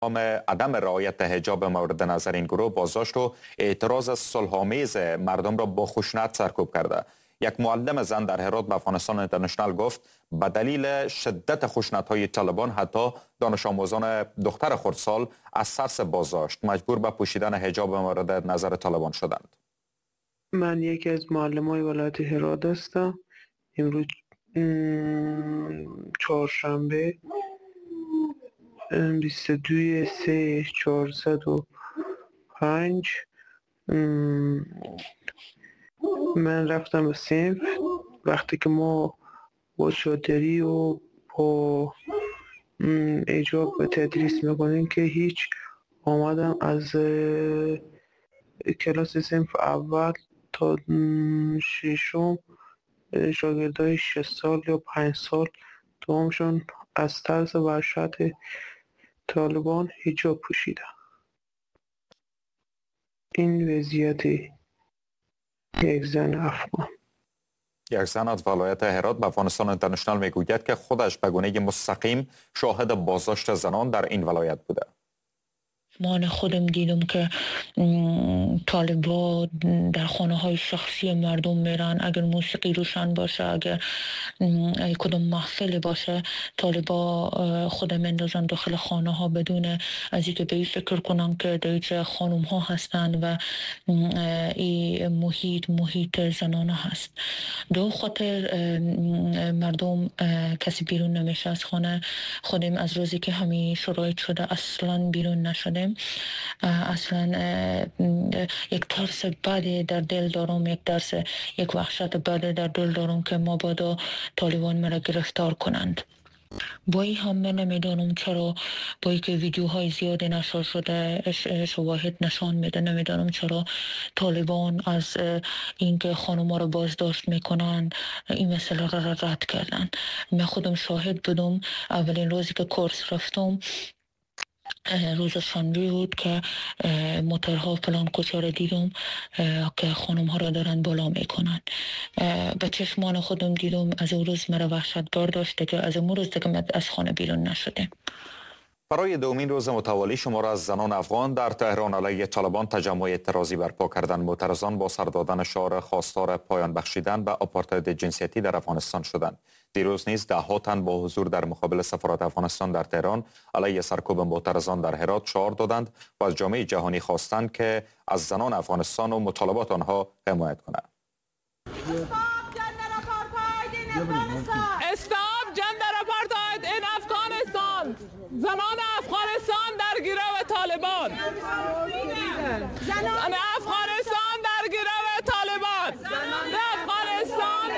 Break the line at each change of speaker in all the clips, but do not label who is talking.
عدم رعایت حجاب مورد نظر این گروه بازداشت و اعتراض صلح‌آمیز مردم را با خشونت سرکوب کرده. یک معلم زن در هرات به افغانستان اینترنشنال گفت به دلیل شدت خشونت‌های طالبان حتی دانش آموزان دختر خردسال از ترس بازداشت مجبور به پوشیدن حجاب مورد نظر طالبان شدند.
من یکی از معلم‌های ولایت هرات هستم. امروز چهارشنبه 22/3/405 من رفتم به صنف. وقتی که ما با چادری و با حجاب به تدریس میکنیم که هیچ آمدم از کلاس صنف اول تا ششم شاگردای 6 سال یا 5 سال تمامشون از ترس وحشت طالبان حجاب پوشیدن. این وضعیت یک زن افغان.
یک زن از ولایت هرات به افغانستان اینترنشنال میگوید که خودش به گونه مستقیم شاهد بازداشت زنان در این ولایت بوده.
من خودم دیدم که طالبا در خانه های شخصی مردم میرن. اگر موسیقی روشن باشه، اگر کدام محفل باشه، طالبا خودم اندازن داخل خانه ها بدون از اینکه به این فکر کنن که در خانم ها هستن و این محیط زنانه هست. دو خاطر مردم کسی بیرون نمیشه از خانه. خودم از روزی که همین شرایط شده اصلا بیرون نشده. اصلا یک ترس بده در دل دارم، یک وحشت بده در دل دارم که مبادا طالبان مرا گرفتار کنند. با این هم من نمیدانم چرا با اینکه ویدیوهای زیادی نشر شده شواهد نشان میده، نمیدانم چرا طالبان از اینکه خانوما رو بازداشت میکنن این مسئله را رد کردن. من خودم شاهد بودم. اولین روزی که کورس رفتم روز شنبه بود که موتورها فلان کوچه را دیدم که خانم ها را دارن بالا میکنن. به چشمان خودم دیدم. از اون روز مرا وحشت بار داشته که از اون روز دیگه از خانه بیرون نشده.
برای دومین روز متوالی شمار از زنان افغان در تهران علیه طالبان تجمع اعتراضی برپا کردند. معترضان با سر دادن شعار خواستار پایان بخشیدن به آپارتاید جنسیتی در افغانستان شدند. دیروز نیز ده‌ها تن با حضور در مقابل سفارت افغانستان در تهران علیه سرکوب معترضان در هرات شعار دادند و از جامعه جهانی خواستند که از زنان افغانستان و مطالبات آنها حمایت کنند.
زنان افغانستان در گروه طالبان. زنان افغانستان در گروه طالبان. افغانستان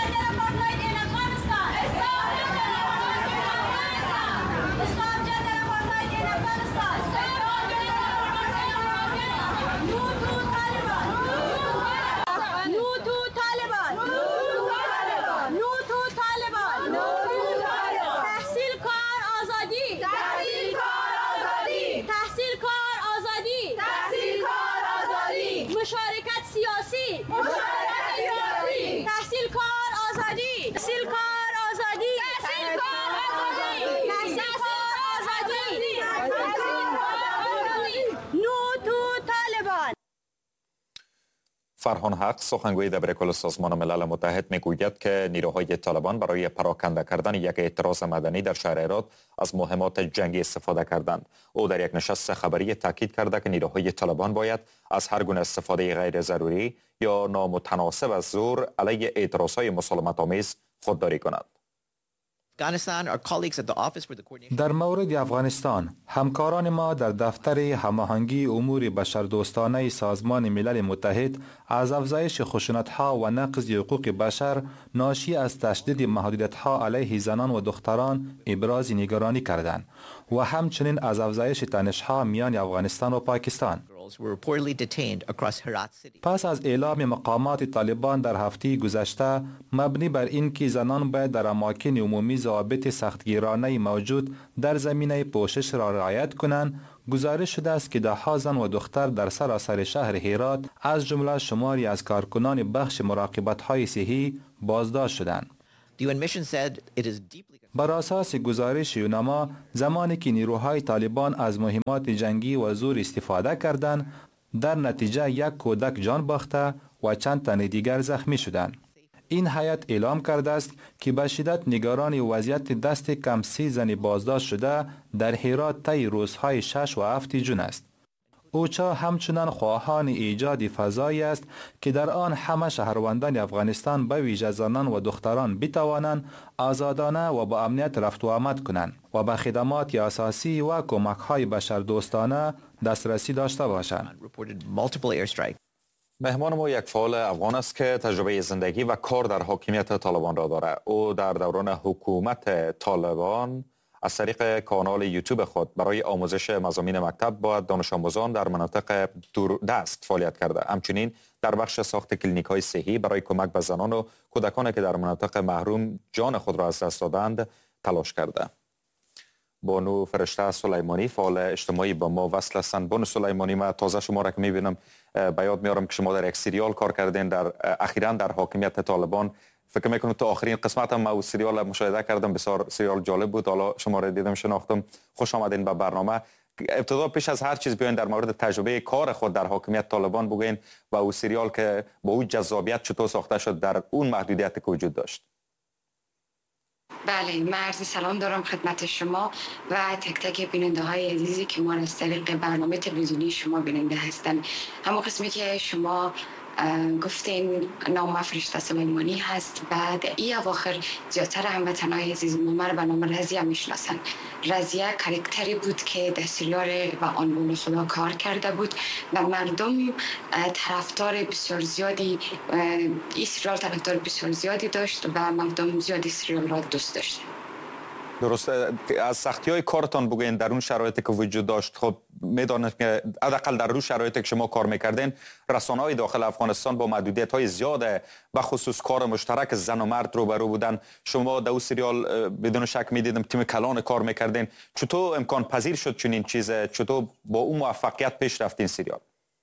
مشارکت سیاسی، تحصیل کار آزادی، تحصیل کار آزادی، تحصیل کار آزادی، تحصیل کار آزادی، نو تو طالبان.
فرهان حق سخنگوی دبیرکل سازمان ملل متحد میگوید که نیروهای طالبان برای پراکنده کردن یک اعتراض مدنی در شهر هرات از مهمات جنگی استفاده کردند. او در یک نشست خبری تاکید کرده که نیروهای طالبان باید از هر گونه استفاده غیر ضروری یا نامتناسب از زور علیه اعتراضهای مسالمت آمیز خودداری کنند.
در مورد افغانستان، همکاران ما در دفتر هماهنگی امور بشردوستانه سازمان ملل متحد از افزایش خشونت‌ها و نقض حقوق بشر ناشی از تشدید محدودیت‌ها علیه زنان و دختران ابراز نگرانی کردند و همچنین از افزایش تنش‌ها میان افغانستان و پاکستان. پس از اعلام مقامات طالبان در هفته گذشته مبنی بر اینکه زنان باید در اماکن عمومی ضوابط سختگیرانه موجود در زمینه پوشش را رعایت کنند، گزارش شده است که ده‌ها زن و دختر در سراسر شهر هرات از جمله شماری از کارکنان بخش مراقبت‌های صحی بازداشت شدند. بر اساس گزارش یوناما، زمانی که نیروهای طالبان از مهمات جنگی و زور استفاده کردند، در نتیجه یک کودک جان باخته و چند تن دیگر زخمی شدند. این هیئت اعلام کرده است که به شدت نگران وضعیت دست کم 30 زن بازداشت شده در هرات طی روزهای 6 و 7 ژوئن است. اوچا همچنان خواهان ایجاد فضایی است که در آن همه شهروندان افغانستان به ویژه زنان و دختران بتوانند آزادانه و با امنیت رفت و آمد کنند و به خدمات اساسی و کمک‌های بشردوستانه دسترسی داشته باشند.
مهمان ما یک فعال افغان است که تجربه زندگی و کار در حاکمیت طالبان را دارد. او در دوران حکومت طالبان از طریق کانال یوتیوب خود برای آموزش مضامین مکتب با دانش آموزان در مناطق دوردست فعالیت کرده. همچنین در بخش ساخت کلینیک‌های صحی برای کمک به زنان و کودکانی که در مناطق محروم جان خود را از دست دادند تلاش کرده. بانو فرشته سلیمانی فعال اجتماعی با ما وصل هستند. بانو سلیمانی، من تازه شما را که می‌بینم به یاد میارم که شما در یک سریال کار کردین در اخیراً در حاکمیت طالبان. فکر میکنم تو آخرین قسمت هم او سریال مشاهده کردم، بسیار سریال جالب بود. حالا شما را دیدم شناختم. خوش آمدین به برنامه. ابتدا پیش از هر چیز بیاین در مورد تجربه کار خود در حاکمیت طالبان بگوین و او سریال که با او جذابیت چطور ساخته شد در اون محدودیتی که وجود داشت.
بله، من عرض سلام دارم خدمت شما و تک تک بیننده های عزیزی که ما از طریق برنامه تلویزیونی شما بیننده هستن. همون قسمی که شما گفتین نام فرشته سلیمانی هست. بعد این اواخر زیادتر هموطنان عزیز ما به نام رضیه میشناسن. رضیه کاراکتری بود که در سریال و عنوان خدا کار کرده بود و مردم طرفدار بسیار زیادی این سریال طرفدار بسیار زیادی داشت و مردم زیادی سریال را دوست داشتن.
درست. از سختی‌های کارتان بگوین در اون شرایطی که وجود داشت. خب میدانید که حداقل در روی شرایطی که شما کار میکردین رسانه‌های داخل افغانستان با محدودیت‌های زیاد به خصوص کار مشترک زن و مرد روبرو بودن. شما در اون سریال بدون شک میدیدم تیم کلان کار میکردین. چطور امکان پذیر شد چنین چیز؟ چطور با اون موفقیت پیش رفتین سریال؟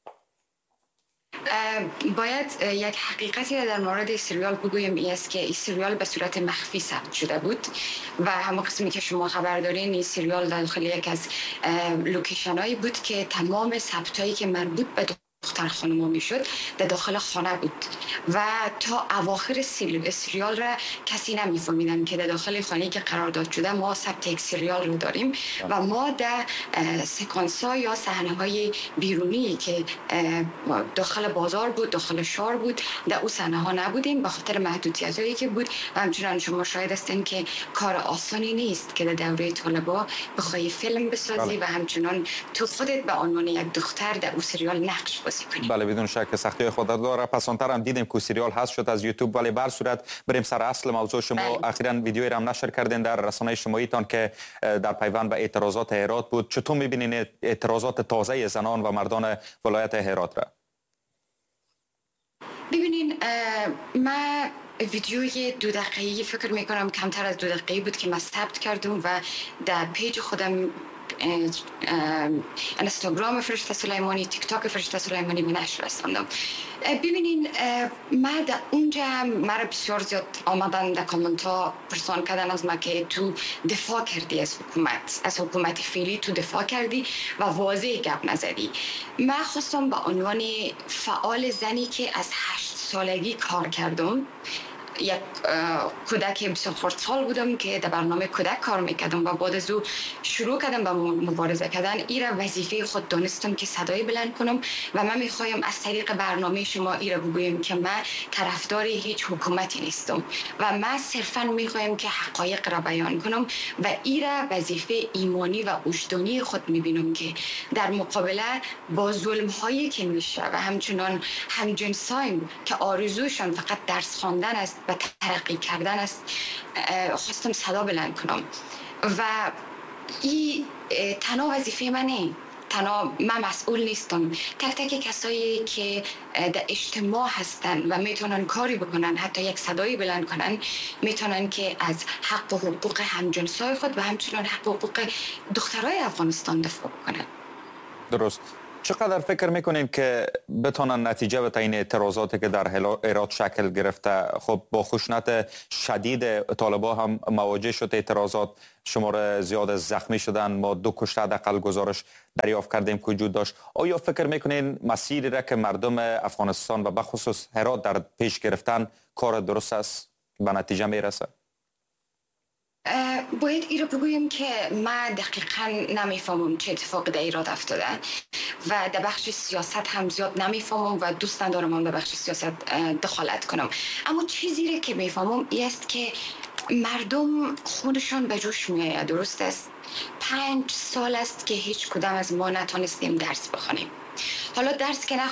باید یک حقیقتی در مورد سریال بگویم، این است که این سریال به صورت مخفی ثبت شده بود و همون قسمی که شما خبر دارین این سریال داخل یک از لوکیشن هایی بود که تمام ثبت هایی که مربوط به دختر خانم میشد در داخل خانه بود و تا اواخر سریال را کسی نمیفهمیدن که در داخل خانه که قرار داد شده ما ثبت یک سریال رو داریم و ما در سکانس ها یا صحنه های بیرونی که داخل بازار بود، داخل شهر بود، در اون صحنه ها نبودیم به خاطر محدودیت هایی که بود و همچنان شما شاهد هستین که کار آسانی نیست که در دوره طالبا بخوای فیلم بسازی و همچنان تو خودت به عنوان یک دختر در اون سریال نقش بازی کنی.
بله، بدون شک سختی خود داره. پسانتر هم دیدیم که سریال حذف شد از یوتیوب، ولی بر صورت بریم سر اصل موضوع. شما اخیراً ویدیویی را هم نشر کردین در رسانه‌های اجتماعی تان که در پیوند به اعتراضات هرات بود. چطور می‌بینین اعتراضات تازه زنان و مردان ولایت هرات را؟
ببینین، من ویدیوی 2 دقیقه‌ای فکر می‌کنم کمتر از 2 دقیقه‌ای بود که من ثبت کردم و در پیج خودم اینستاگرام فرشته سلیمانی، تیک تاک فرشته سلیمانی به نشر رساندم. ببینین، من در اونجا مرا بسیار زیاد آمدن در کامنت ها پرسان کردن از ما که تو دفاع کردی از حکومت فعلی، تو دفاع کردی و واضح گپ نزدی. من خواستم به عنوان فعال زنی که از 8 سالگی کار کردم، یک کودک بسیار خردسال بودم که در برنامه کودک کار میکردم و بعد از او شروع کردم به مبارزه کردن. این را وظیفه خود دانستم که صدای بلند کنم و من میخوایم از طریق برنامه شما این را بگویم که من طرفدار هیچ حکومتی نیستم و من صرفا میخوایم که حقایق را بیان کنم و این را وظیفه ایمانی و وجدانی خود میبینم که در مقابله با ظلم هایی که میشه و همچنان همجنسایم که آرزوشان فقط درس خواندن است و ترقی کردن است، خواستم صدا بلند کنم و این تنها وظیفه منه. تنها من مسئول نیستم. تک تک کسایی که در اجتماع هستن و میتونن کاری بکنن، حتی یک صدایی بلند کنن، میتونن که از حق و حقوق همجنسای خود و همچنان حق و حقوق دخترای افغانستان دفاع بکنن.
درست. چقدر فکر میکنین که بتونن نتیجه به این اعتراضاتی که در هرات شکل گرفته؟ خب با خشونت شدید طالبان هم مواجه شد، اعتراضات شمار زیاد زخمی شدن، ما 2 کشته حداقل گزارش دریافت کردیم که وجود داشت. آیا فکر میکنین مسیری را که مردم افغانستان و به خصوص هرات در پیش گرفتن کار درست است، به نتیجه میرسه؟
باید ای رو بگویم که من دقیقا نمیفهمم چه اتفاقی در ایران افتاده و در بخش سیاست هم زیاد نمیفهمم و دوست ندارم هم در بخش سیاست دخالت کنم. اما چیزی که میفهمم این است که مردم خودشان به جوش میآید. درست است 5 سال است که هیچ کدام از ما نتونستیم درس بخوانیم. حالا درس که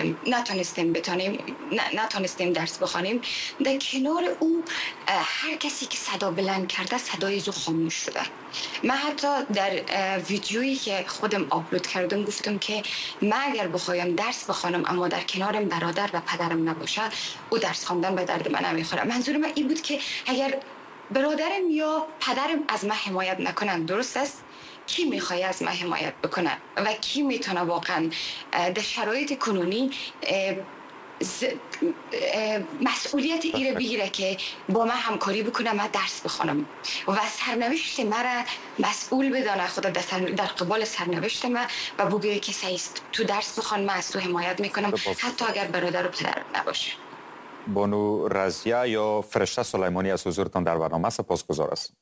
نتونستیم درس بخوانیم، در کنار او هر کسی که صدا بلند کرده صدای زو خاموش شده. من حتی در ویدیویی که خودم آپلود کردم گفتم که من اگر بخوایم درس بخوانم اما در کنارم برادر و پدرم نباشه، او درس خواندن به درد من نمیخوره. منظور من این بود که اگر برادرم یا پدرم از من حمایت نکنن، درست است، کی میخواد از من حمایت بکنه و کی میتونه واقعا در شرایط کنونی مسئولیت ایره بگیره که با من همکاری بکنه، من درس بخونم و سرنوشت مرا مسئول بدانه خدا در قبال سرنوشت من و بگه که سعیست تو درس بخون، من از تو حمایت میکنم حتی اگر برادر و پدر نباشه.
بانو رضیه یا فرشته سلیمانی از حضورتان در برنامه سپاسگزار است.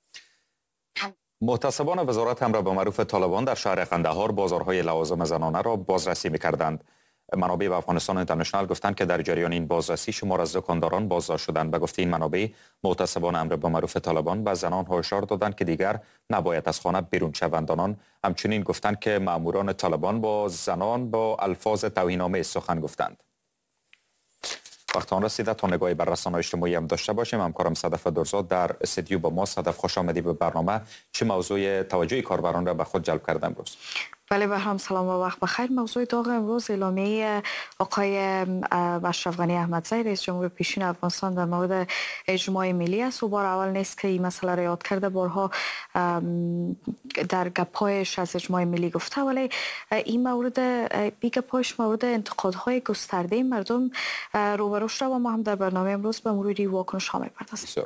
محتسبان وزارت امر به معروف طالبان در شهر قندهار بازارهای لوازم زنانه را بازرسی می‌کردند. منابع به افغانستان اینترنشنال گفتند که در جریان این بازرسی شمار از دکانداران بازداشت شدند. به گفته این منابع، محتسبان امر به معروف طالبان به زنان هشدار دادند که دیگر نباید از خانه بیرون شوند. آنان همچنین گفتند که ماموران طالبان با زنان با الفاظ توهین‌آمیز سخن گفتند. وقت آن رسیده تا نگاهی بر رسانه‌های اجتماعی هم داشته باشیم. همکارم صدف درزاد در استودیو با ما. صدف، خوش آمدی به برنامه. چه موضوع توجه کاربران را به خود جلب کرده امروز؟
بله بهرام، سلام و وقت بخیر. موضوع داغ امروز اعلامیه آقای اشرف غنی احمدزی رئیس جمهور پیشین افغانستان در مورد اجماع ملی است. و بار اول نیست که این مسئله را یاد کرده، بارها در گپایش از اجماع ملی گفته، ولی این گپایش مورد انتقادهای گسترده مردم روبرو شده و ما هم در برنامه امروز به مروری واکنش ها می‌پردازیم.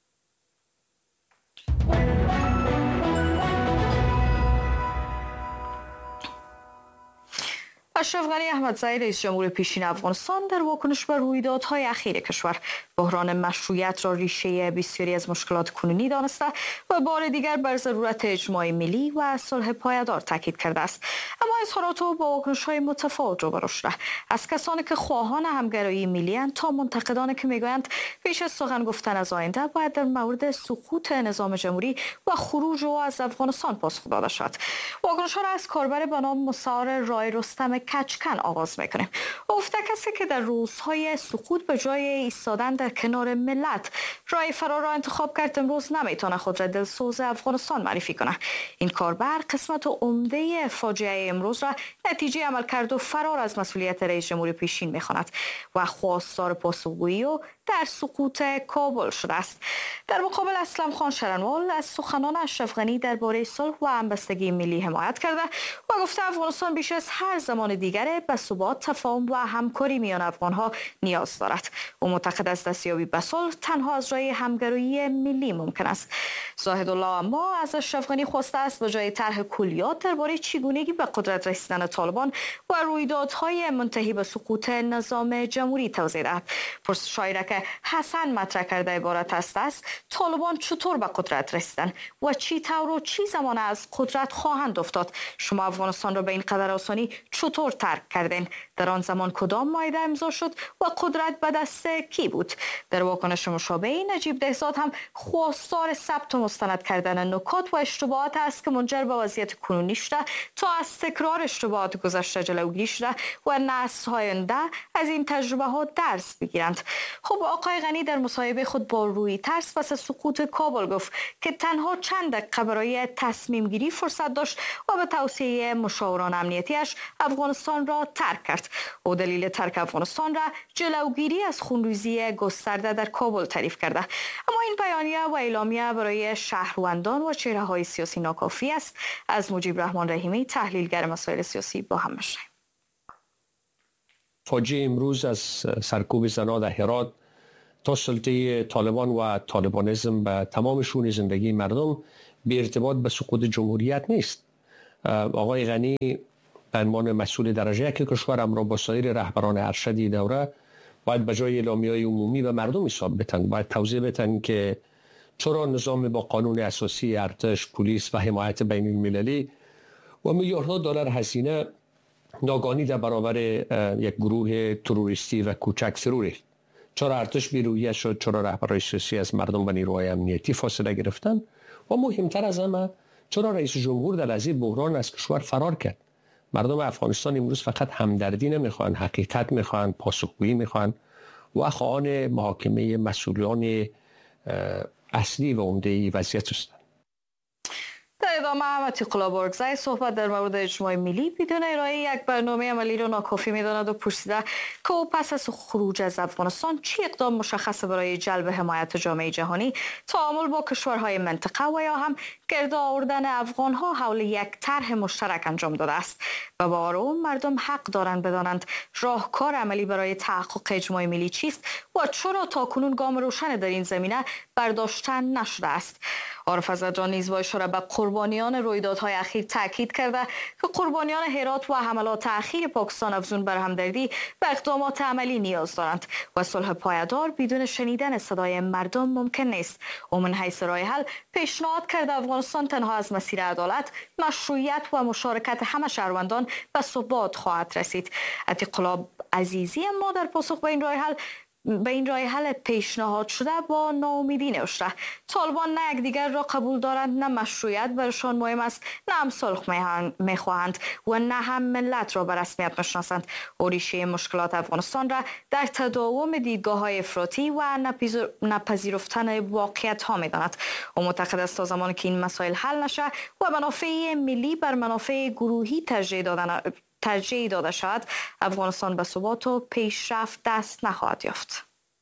اشرف غنی احمدزی رئیس جمهور پیشین افغانستان در واکنش به رویدادهای اخیر کشور بحران مشروعیت را ریشه بسیاری از مشکلات کنونی دانسته و بار دیگر بر ضرورت اجماع ملی و صلح پایدار تاکید کرده است. اما اظهارات او با واکنش‌های متفاوت روبرو شده، از کسانی که خواهان همگرایی ملی تا منتقدانی که میگویند پیش از سخن گفتن از آینده باید در مورد سقوط نظام جمهوری و خروج او از افغانستان پاسخ داده شد. واکنش‌ها را از کاربر به نام مسار رای رستم کچکن آغاز میکنیم. گفته کسی که در روزهای سقوط به جای ایستادن در کنار ملت راه فرار را انتخاب کرد، امروز نمیتونه خود را دلسوز افغانستان معرفی کنه. این کاربر قسمت عمده فاجعه امروز را نتیجه عملکرد و فرار از مسئولیت رئیس جمهور پیشین میخواند و خواستار پاسخگویی و در سقوط کابل شده است. در مقابل اسلم خان شرنوال از سخنان اشرف غنی درباره صلح و همبستگی ملی حمایت کرده و گفته افغانستان بیش از هر زمان دیگر به ثبات، تفاهم و همکاری میان افغانها نیاز دارد. او معتقد است دستیابی به صلح تنها از راه همگرایی ملی ممکن است. زاهد الله اما از اشرف غنی خواسته است به جای طرح کلیات درباره چگونگی به قدرت رسیدن طالبان و رویدادهای منتهی به سقوط نظام جمهوری توضیح دهد. پرسش‌هایی را که حسن مطرح کرده عبارت است طالبان چطور به قدرت رسیدن و چی طور و چی زمان از قدرت خواهند افتاد؟ شما افغانستان را به این قدر آسانی چطور ترک کردین؟ در آن زمان کدام مایده امضا شد و قدرت به دست کی بود؟ در واکنش مشابه نجیب دهزاد هم خواستار ثبت و مستند کردن نکات و اشتباهات است که منجر به وضعیت کنونی شده تا از تکرار اشتباهات گذشته جلوگیری شده و نسل‌های آینده از این تجربه ها درس بگیرند. خب آقای غنی در مصاحبه خود با روی ترس پس از سقوط کابل گفت که تنها چند دقیقه برای تصمیم گیری فرصت داشت و به توصیه مشاوران امنیتیش افغانستان افغانستان را ترک کرد. او دلیل ترک افغانستان را جلوگیری از خونریزی گسترده در کابل تعریف کرده. اما این بیانیه و اعلامیه برای شهروندان و چهره‌های سیاسی ناکافی است. از مجیب رحمان رحیمی تحلیلگر مسائل سیاسی با هم بشنویم.
فاجعه امروز از سرکوب زنان در هرات تا سلطه طالبان و طالبانیسم به تمام شئون زندگی مردم به ارتباط به سقوط جمهوریت نیست. آقای غنی به عنوان مسئول درجه یک کشور همراه با سایر رهبران ارشدی دوره باید به جای اعلامیه‌های عمومی به مردم حساب بدن، باید توضیح بدن که چرا نظام با قانون اساسی ارتش، پلیس و حمایت بین المللی و میلیاردها دلار هزینه ناگهانی در برابر یک گروه تروریستی و کوچک فرو ریخت. چرا ارتش بیرویه شد، چرا رهبران سیاسی از مردم و نیروهای امنیتی فاصله گرفتن و مهمتر از همه چرا رئیس جمهور در لحظه بحران از کشور فرار کرد. مردم افغانستان امروز فقط همدردی نمیخوان، حقیقت میخوان، پاسخگویی میخوان و خواهان محاکمه مسئولان اصلی و عمده وضعیت هستند.
در ادامه عطیق الله بارگزای صحبت در مورد اجماع ملی بدون ارائه یک برنامه عملی را ناکافی می‌داند و پرسیده که او پس از خروج از افغانستان چی اقدام مشخص برای جلب حمایت جامعه جهانی، تعامل با کشورهای منطقه و یا هم گرد آوردن افغان‌ها حول یک طرح مشترک انجام داده است. و با او مردم حق دارند بدانند راهکار عملی برای تحقق اجماع ملی چیست و چرا تاکنون گام روشن در این زمینه برداشته نشده است. عارف زدران نیز با اشاره به قربانیان رویدادهای اخیر تاکید کرده که قربانیان هرات و حملات اخیر پاکستان افزون بر همدردی به اقدامات عملی نیاز دارند و صلح پایدار بدون شنیدن صدای مردم ممکن نیست. او من حیث راه حل پیشنهاد کرده افغانستان تنها از مسیر عدالت، مشروعیت و مشارکت همه شهروندان به ثبات خواهد رسید. عتیق الله عزیزی اما در پاسخ به این راه حل پیشنهاد شده با ناامیدی نوشته طالبان نه یکدیگر را قبول دارند، نه مشروعیت برشان مهم است، نه هم صلح میخواهند و نه هم ملت را به رسمیت میشناسند. او ریشه مشکلات افغانستان را در تداوم دیدگاه‌های افراطی و نپذیرفتن واقعیت ها میداند. او معتقد است تا زمانی که این مسائل حل نشه و منافع ملی بر منافع گروهی ترجیح داده شد، افغانستان به ثبات و پیشرفت دست نخواهد یافت.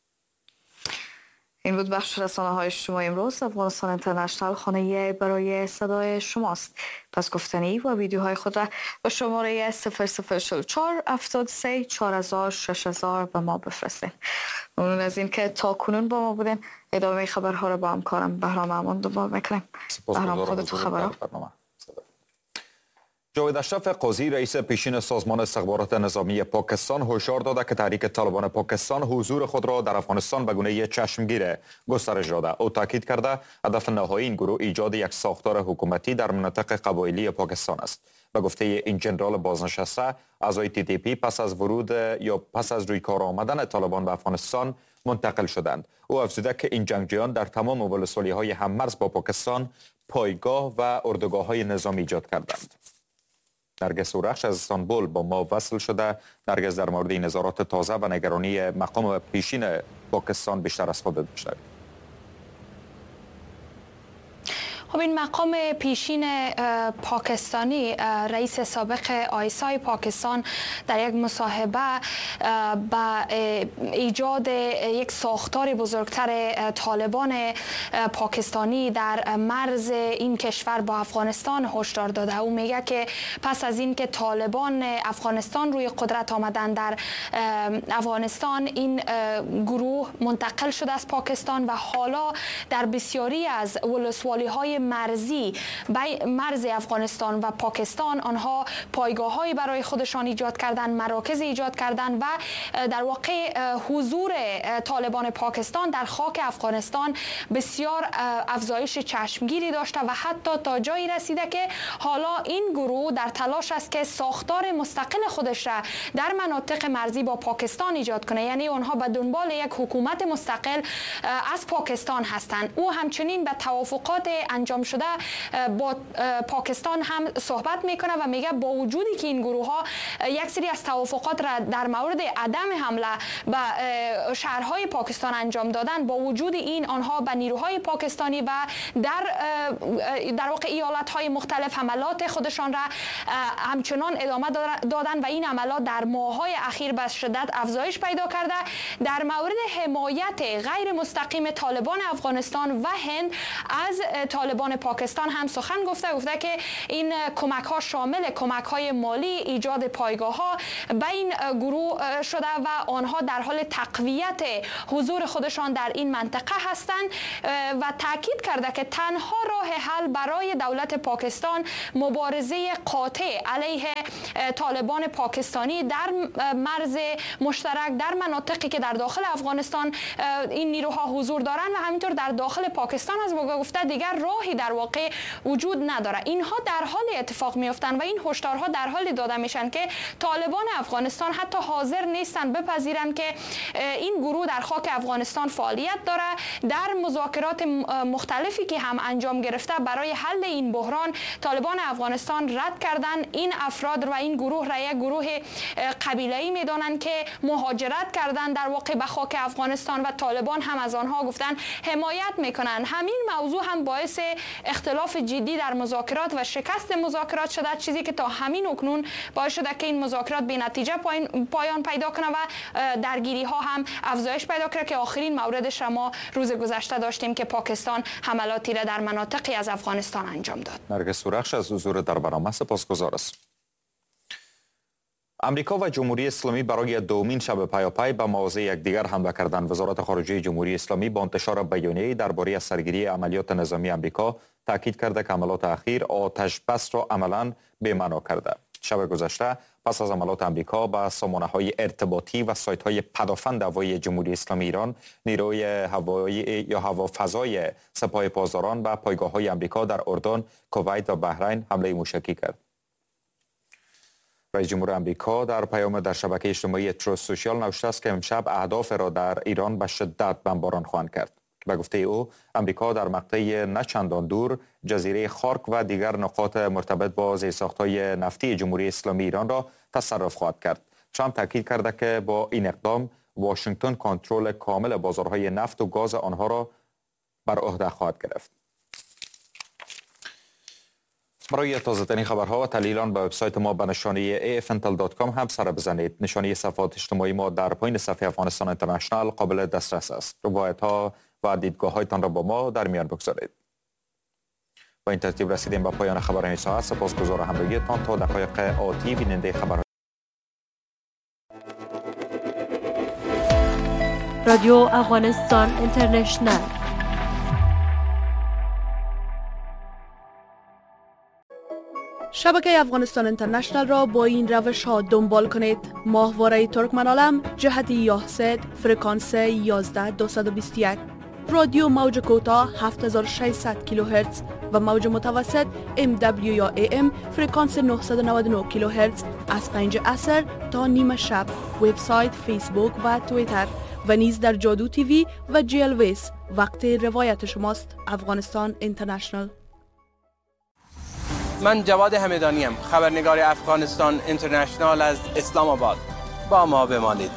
این بود بخش رسانه‌های اجتماعی امروز. افغانستان اینترنشنال خانه برای صدای شماست. پس گفتنی و ویدیوهای خود را به شماره 0044 73 4000 6000 به ما بفرستین. ممنون از این که تا کنون با ما بودین. ادامه خبرها را با همکارم بهرام امان دنبال میکنیم. بهرام خودتو خبرها.
جاوید اشرف قاضی رئیس پیشین سازمان استخبارات نظامی پاکستان هشدار داده که تحریک طالبان پاکستان حضور خود را در افغانستان به گونه چشمگیر گسترش داده. او تاکید کرده هدف نهایی این گروه ایجاد یک ساختار حکومتی در مناطق قبایلی پاکستان است. به گفته این جنرال بازنشسته، اعضای TTP پس از ورود یا پس از روی کار آمدن طالبان به افغانستان منتقل شدند. او افزوده که این جنگجویان در تمام ولسوالی‌های هممرز با پاکستان پایگاه و اردوگاه‌های نظامی ایجاد کردند. نرگس اورخش از استانبول با ما وصل شده. نرگس، در مورد این نظارات تازه و نگرانی مقام پیشین پاکستان بیشتر از خودت بشنویم.
خب این مقام پیشین پاکستانی، رئیس سابق آیسای پاکستان در یک مصاحبه با ایجاد یک ساختار بزرگتر طالبان پاکستانی در مرز این کشور با افغانستان هشدار داده. او میگه که پس از این که طالبان افغانستان روی قدرت آمدن در افغانستان، این گروه منتقل شده از پاکستان و حالا در بسیاری از ولسوالی‌های مرز افغانستان و پاکستان آنها پایگاه‌هایی برای خودشان ایجاد کردن، مراکز ایجاد کردن و در واقع حضور طالبان پاکستان در خاک افغانستان بسیار افزایش چشمگیری داشته و حتی تا جایی رسیده که حالا این گروه در تلاش است که ساختار مستقل خودش را در مناطق مرزی با پاکستان ایجاد کنه، یعنی آنها به دنبال یک حکومت مستقل از پاکستان هستند. او همچنین به توافقات انجام انجام شده با پاکستان هم صحبت میکنه و میگه با وجودی که این گروه ها یک سری از توافقات را در مورد عدم حمله به شهرهای پاکستان انجام دادن، با وجود این آنها به نیروهای پاکستانی و در واقع ایالت‌های مختلف حملات خودشان را همچنان ادامه دادن و این حملات در ماه‌های اخیر به شدت افزایش پیدا کرده. در مورد حمایت غیر مستقیم طالبان افغانستان و هند از طالبان پاکستان هم سخن گفته که این کمک‌ها شامل کمک‌های مالی، ایجاد پایگاه‌ها به این گروه شده و آنها در حال تقویت حضور خودشان در این منطقه هستند و تاکید کرده که تنها راه حل برای دولت پاکستان مبارزه قاطع علیه طالبان پاکستانی در مرز مشترک در مناطقی که در داخل افغانستان این نیروها حضور دارند و همینطور در داخل پاکستان از گفته دیگر راهی در واقع وجود نداره. اینها در حال اتفاق میافتند و این هشدارها در حال داده میشن که طالبان افغانستان حتی حاضر نیستند بپذیرند که این گروه در خاک افغانستان فعالیت داره. در مذاکرات مختلفی که هم انجام گرفته برای حل این بحران، طالبان افغانستان رد کردن این افراد و این گروه را یک گروه قبیله‌ای میدانند که مهاجرت کردن در واقع به خاک افغانستان و طالبان هم از آنها گفتن حمایت میکنن. همین موضوع هم باعث اختلاف جدی در مذاکرات و شکست مذاکرات شده، چیزی که تا همین اکنون باعث شده که این مذاکرات بی نتیجه پایان پیدا کنه و درگیری ها هم افزایش پیدا کنه که آخرین موردش را ما روز گذشته داشتیم که پاکستان حملاتی را در مناطقی از افغانستان انجام داد.
نرگس سورخش از حضور در برنامه سپاسگزار است. امریکا و جمهوری اسلامی برای دومین شب پیاپی به مواضع یکدیگر حمله کردند. وزارت خارجه جمهوری اسلامی با انتشار بیانیه‌ای درباره سرگیری عملیات نظامی امریکا تاکید کرده که حملات اخیر آتش بس را عملاً بی‌معنا کرده. شب گذشته پس از حملات امریکا به سامانه‌های ارتباطی و سایت‌های پدافند هوایی جمهوری اسلامی ایران، نیروی هوایی یا هوافضای سپاه پاسداران و پایگاه‌های امریکا در اردن، کویت و بحرین حمله موشکی کرد. رئیس جمهور امریکا در پیام در شبکه اجتماعی تروث سوشیال نوشته است که امشب اهداف را در ایران به شدت بمباران خواهند کرد. به گفته او، امریکا در مقطع نه چندان دور جزیره خارک و دیگر نقاط مرتبط با زیرساخت‌های نفتی جمهوری اسلامی ایران را تصرف خواهد کرد. ترامپ تاکید کرده که با این اقدام واشنگتن کنترل کامل بازارهای نفت و گاز آنها را بر عهده خواهد گرفت. برای تازه‌ترین خبرها و تحلیل آن به وبسایت ما به نشانی afntel.com هم سر بزنید. نشانی صفحات اجتماعی ما در پایین صفحه افغانستان اینترنشنال قابل دسترس است. روایت‌ها و دیدگاه‌هایتان را با ما در میان بگذارید. با این ترتیب رسیدیم به پایان خبر این ساعت. سپاسگزار همراهیتان. تا دقایق آتی بیننده خبر
رادیو افغانستان اینترنشنال.
شبکه افغانستان اینترنشنال را با این روش ها دنبال کنید: ماهواره ترکمنالم جهت یاهسد فرکانس 11221، رادیو موج کوتاه 7600 کیلوهرتز و موج متوسط MW یا AM فرکانس 999 کیلوهرتز از 5 عصر تا نیم شب. وبسایت، فیسبوک و توییتر و نیز در جادو تیوی و جیل ویس. وقت روایت شماست. افغانستان اینترنشنال.
من جواد همدانیم، خبرنگار افغانستان اینترنشنال از اسلام آباد. با ما بمانید.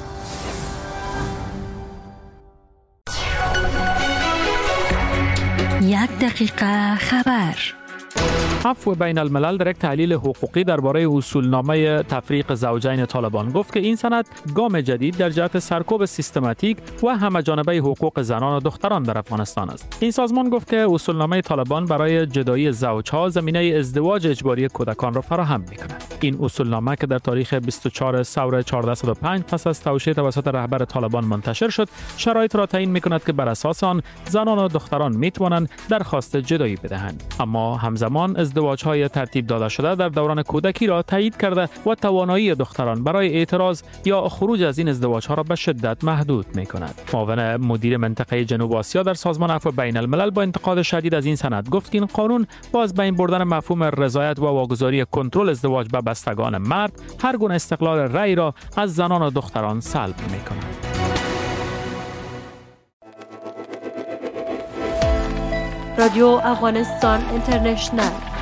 یک دقیقه خبر.
عفو بین الملل در یک تحلیل حقوقی درباره اصولنامه تفریق زوجین طالبان گفت که این سند گام جدید در جهت سرکوب سیستماتیک و همه‌جانبه حقوق زنان و دختران در افغانستان است. این سازمان گفت که اصولنامه طالبان برای جدایی زوجها زمینه ازدواج اجباری کودکان را فراهم می‌کند. این اصولنامه که در تاریخ 24 ثور 1405 پس از توشیح توسط رهبر طالبان منتشر شد، شرایط را تعیین می‌کند که بر اساس آن زنان و دختران می‌توانند درخواست جدایی بدهند، اما همزمان ازدواج‌های ترتیب داده شده در دوران کودکی را تایید کرده و توانایی دختران برای اعتراض یا خروج از این ازدواج‌ها را به شدت محدود می‌کند. معاون مدیر منطقه جنوب آسیا در سازمان عفو بین الملل با انتقاد شدید از این سند گفت که این قانون باز بین بردن مفهوم رضایت و واگذاری کنترل ازدواج به بستگان مرد هر گونه استقلال رأی را از زنان و دختران سلب می‌کند.
رادیو افغانستان اینترنشنل